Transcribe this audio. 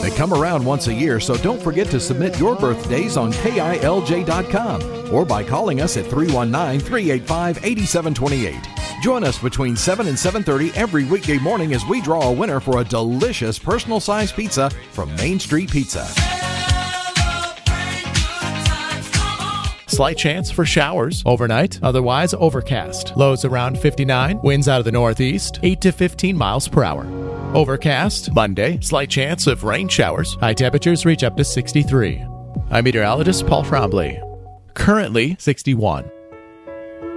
They come around once a year, so don't forget to submit your birthdays on KILJ.com or by calling us at 319-385-8728. Join us between 7 and 7:30 every weekday morning as we draw a winner for a delicious personal-sized pizza from Main Street Pizza. Slight chance for showers overnight, otherwise overcast. Lows around 59, winds out of the northeast, 8 to 15 miles per hour. Overcast, Monday, slight chance of rain showers. High temperatures reach up to 63. I'm meteorologist Paul Trombley. Currently 61.